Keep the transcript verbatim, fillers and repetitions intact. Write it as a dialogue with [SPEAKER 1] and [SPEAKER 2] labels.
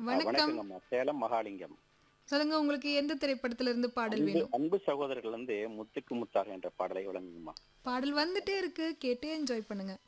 [SPEAKER 1] அஹ்
[SPEAKER 2] வணக்கம்.
[SPEAKER 1] வணக்கங்கம்மா. சேலம் மகாலிங்கம்.
[SPEAKER 2] சொல்லுங்க உங்களுக்கு எந்த திரைப்படத்துல இருந்து பாடல்
[SPEAKER 1] அன்பு
[SPEAKER 2] வேணும்?
[SPEAKER 1] அன்பு சகோதரர்கள் வந்து முத்துக்கு முத்தாக என்ற பாடலை வழங்குங்கம்மா.
[SPEAKER 2] பாடல் வந்துட்டே இருக்கு. கேட்டே என்ஜாய் பண்ணுங்க.